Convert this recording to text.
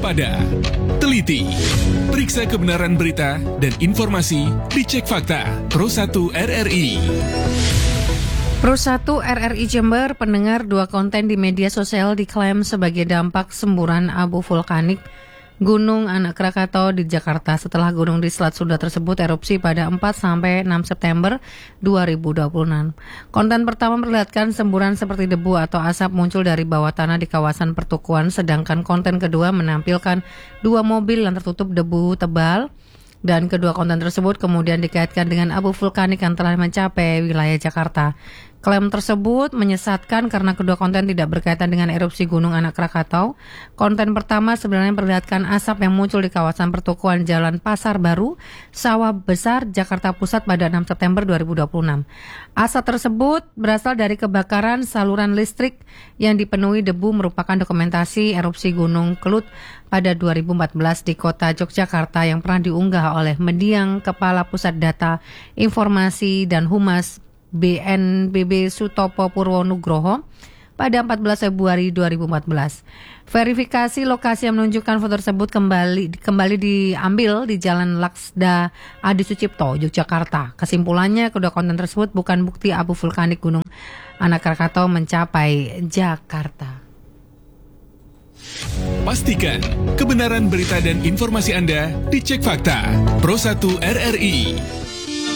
waspada, teliti, periksa kebenaran berita dan informasi, dicek fakta. Pro 1 RRI. Pro 1 RRI Jember, pendengar, 2 konten di media sosial diklaim sebagai dampak semburan abu vulkanik Gunung Anak Krakatau di Jakarta setelah gunung di Selat Sunda tersebut erupsi pada 4-6 September 2026. Konten pertama memperlihatkan semburan seperti debu atau asap muncul dari bawah tanah di kawasan pertukuan, sedangkan konten kedua menampilkan 2 mobil yang tertutup debu tebal. Dan kedua konten tersebut kemudian dikaitkan dengan abu vulkanik yang telah mencapai wilayah Jakarta. Klaim tersebut menyesatkan karena kedua konten tidak berkaitan dengan erupsi Gunung Anak Krakatau. Konten pertama sebenarnya memperlihatkan asap yang muncul di kawasan pertukuan Jalan Pasar Baru, Sawah Besar, Jakarta Pusat pada 6 September 2026. Asap tersebut berasal dari kebakaran saluran listrik yang dipenuhi debu, merupakan dokumentasi erupsi Gunung Kelut pada 2014 di kota Yogyakarta yang pernah diunggah oleh mendiang Kepala Pusat Data Informasi dan Humas BNPB Sutopo Purwonugroho pada 14 Februari 2014. Verifikasi lokasi yang menunjukkan foto tersebut kembali diambil di Jalan Laksda Adi Sucipto, Yogyakarta. Kesimpulannya, kedua konten tersebut bukan bukti abu vulkanik Gunung Anak Krakatau mencapai Jakarta. Pastikan kebenaran berita dan informasi Anda dicek fakta. Pro 1 RRI.